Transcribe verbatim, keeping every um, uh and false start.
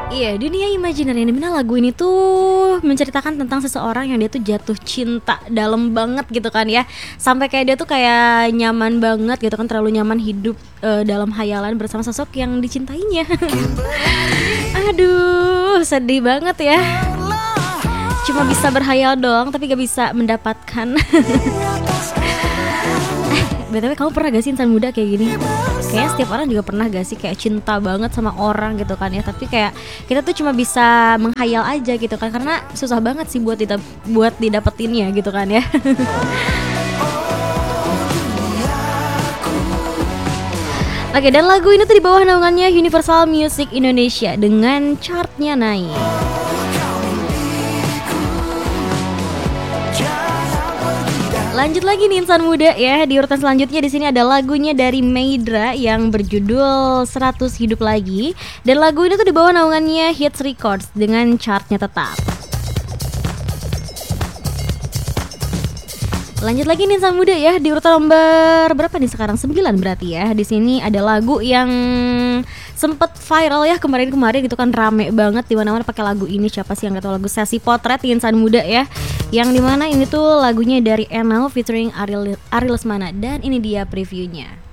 Iya, dunia imajiner yang dimana lagu ini tuh menceritakan tentang seseorang yang dia tuh jatuh cinta dalam banget gitu kan ya. Sampai kayak dia tuh kayak nyaman banget gitu kan, terlalu nyaman hidup eh, dalam hayalan bersama sosok yang dicintainya. Aduh, sedih banget ya. Cuma bisa berhayal doang tapi gak bisa mendapatkan. B T W kamu pernah gak sih insan muda kayak gini? Kayaknya setiap orang juga pernah gak sih kayak cinta banget sama orang gitu kan ya. Tapi kayak kita tuh cuma bisa menghayal aja gitu kan, karena susah banget sih buat didap- buat didapetinnya gitu kan ya. Oke, dan lagu ini tuh di bawah naungannya Universal Music Indonesia dengan chartnya naik. Lanjut lagi nih insan muda ya. Di urutan selanjutnya di sini ada lagunya dari Meidra yang berjudul seratus Hidup Lagi, dan lagu ini tuh di bawah naungannya Hits Records dengan chartnya tetap. Lanjut lagi nih insan muda ya, di urutan nomor berapa nih sekarang? sembilan berarti ya. Di sini ada lagu yang sempet viral ya kemarin-kemarin gitu kan, rame banget di mana-mana pakai lagu ini. Siapa sih yang gak tahu lagu Sesi Potret insan muda ya? Yang dimana ini tuh lagunya dari Enel featuring Ariel Ariel Lesmana, dan ini dia previewnya.